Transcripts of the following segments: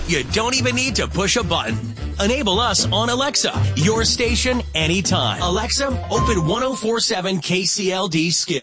You don't even need to push a button. Enable us on Alexa, your station anytime. Alexa, open 1047 KCLD Skip.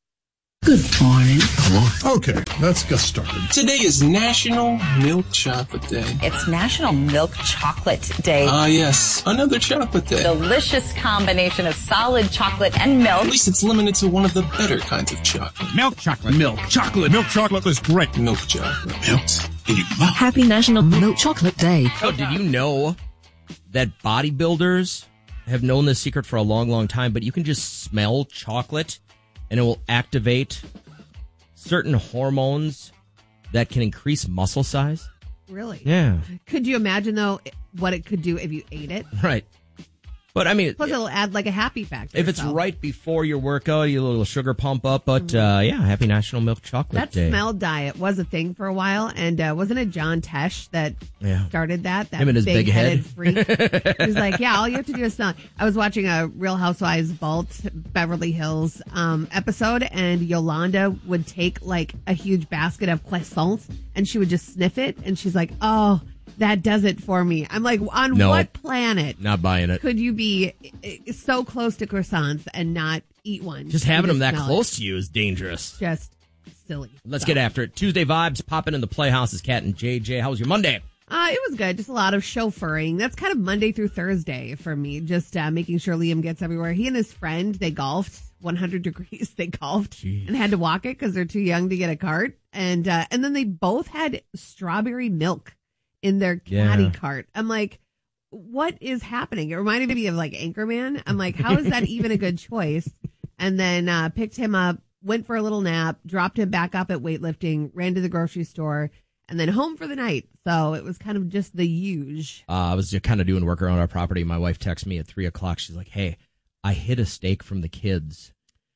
Good morning. Hello. Okay, let's get started. Today is National Milk Chocolate Day. It's National Milk Chocolate Day. Yes, another chocolate day. Delicious combination of solid chocolate and milk. At least it's limited to one of the better kinds of chocolate. Milk chocolate. Milk chocolate. Milk chocolate is great. Milk chocolate. Melts in your mouth. Happy National Milk Chocolate Day. So did you know that bodybuilders have known this secret for a long, long time, but you can just smell chocolate and it will activate certain hormones that can increase muscle size? Really? Yeah. Could you imagine, though, what it could do if you ate it? Right. But I mean, Plus, it'll add like a happy factor. if it's right before your workout, you a little sugar pump up. But yeah, happy National Milk Chocolate That Day. smell diet was a thing for a while, and wasn't it John Tesh that started that? That Him and his big head. freak. He's like, yeah, all you have to do is smell. I was watching a Real Housewives Vault Beverly Hills episode, and Yolanda would take like a huge basket of croissants, and she would just sniff it, and she's like, oh, that does it for me. I'm like, on what planet Not buying it. could you be so close to croissants and not eat one? Just having them that smell close to you is dangerous. Just silly. Let's get after it. Tuesday vibes popping in the Playhouse is Kat and JJ. How was your Monday? It was good. Just a lot of chauffeuring. That's kind of Monday through Thursday for me. Just making sure Liam gets everywhere. He and his friend, they golfed 100 degrees. They golfed and had to walk it because they're too young to get a cart. And then they both had strawberry milk in their caddy cart. I'm like, what is happening? It reminded me of like Anchorman. I'm like, how is that even a good choice? And then picked him up, went for a little nap, dropped him back up at weightlifting, ran to the grocery store, and then home for the night. So it was kind of just the huge. I was just kind of doing work around our property. My wife texted me at 3:00. She's like, hey, I hid a steak from the kids.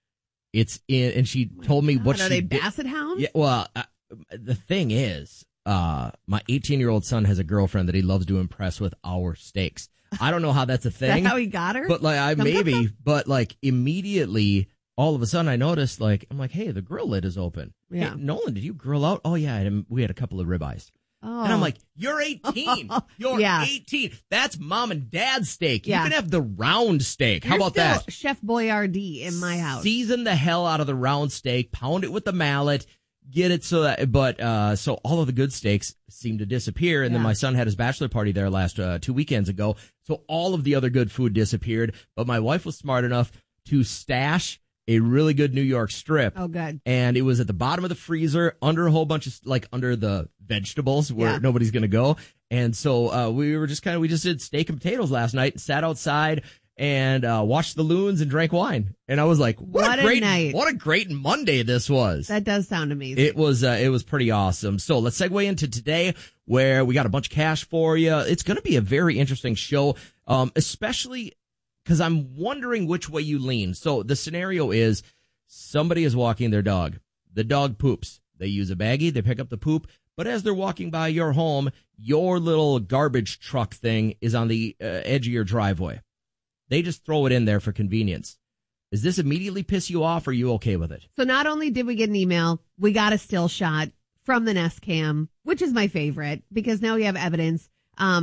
It's in, and she told me what are they Basset Hounds? Yeah, well, the thing is, my 18-year-old son has a girlfriend that he loves to impress with our steaks. I don't know how that's a thing. Is that how he got her? But like, but like immediately, all of a sudden I noticed, like, I'm like, hey, the grill lid is open. Yeah. Hey, Nolan, did you grill out? Oh yeah, we had a couple of ribeyes. Oh. And I'm like, you're 18. You're 18. That's mom and dad's steak. You can have the round steak. How about that? Chef Boyardee in my house. Season the hell out of the round steak, pound it with the mallet, get it so that, but so all of the good steaks seem to disappear. And then my son had his bachelor party there last 2 weekends ago. So all of the other good food disappeared. But my wife was smart enough to stash a really good New York strip. Oh, good. And it was at the bottom of the freezer under a whole bunch of, like, under the vegetables where nobody's going to go. And so we just did steak and potatoes last night, sat outside and watched the loons and drank wine. And I was like, what a great night. What a great Monday this was. That does sound amazing. It was pretty awesome. So let's segue into today where we got a bunch of cash for you. It's going to be a very interesting show, especially because I'm wondering which way you lean. So the scenario is somebody is walking their dog. The dog poops. They use a baggie. They pick up the poop. But as they're walking by your home, your little garbage truck thing is on the edge of your driveway. They just throw it in there for convenience. Does this immediately piss you off, or are you okay with it? So not only did we get an email, we got a still shot from the Nest Cam, which is my favorite because now we have evidence.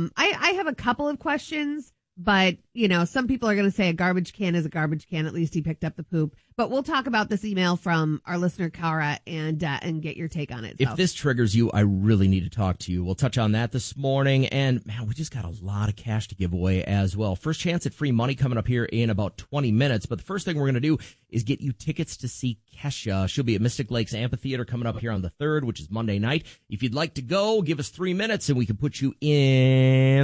I have a couple of questions. But, you know, some people are going to say a garbage can is a garbage can. At least he picked up the poop. But we'll talk about this email from our listener, Kara, and get your take on it. If this triggers you, I really need to talk to you. We'll touch on that this morning. And, man, we just got a lot of cash to give away as well. First chance at free money coming up here in about 20 minutes. But the first thing we're going to do is get you tickets to see Kesha. She'll be at Mystic Lakes Amphitheater coming up here on the 3rd, which is Monday night. If you'd like to go, give us 3 minutes and we can put you in